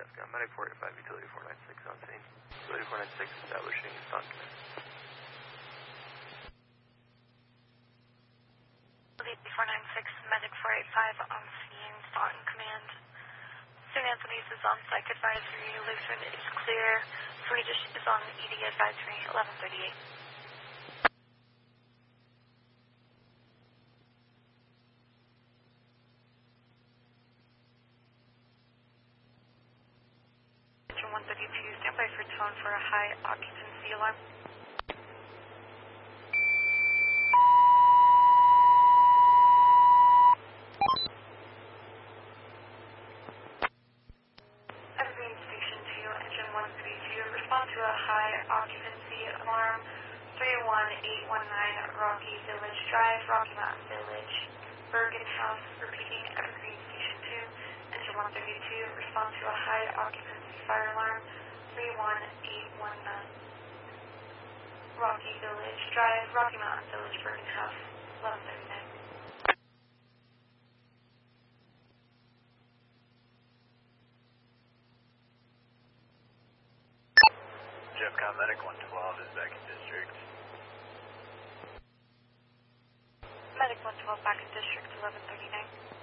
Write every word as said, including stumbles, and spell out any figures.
Alaska. Medic four eight five, utility four nine six on scene. Utility four nine six establishing on command. Utility four nine six, Medic four eight five on scene, Staunton command. Saint Anthony's is on psych advisory, Lutheran is clear, Swedish is on E D advisory, eleven thirty-eight. one thirty-two, stand by for tone for a high occupancy alarm. Evergreen Station two, engine one three two, respond to a high occupancy alarm, three one eight one nine Rocky Village Drive, Rocky Mountain Village, Bergen House, repeating Evergreen Station two, engine one thirty-two, respond to a high occupancy fire alarm, three one eight one nine Rocky Village Drive, Rocky Mountain Village, Bergen House, eleven thirty-nine. Jeffcom Medic one twelve is back in district. Medic one twelve back in district, eleven thirty-nine.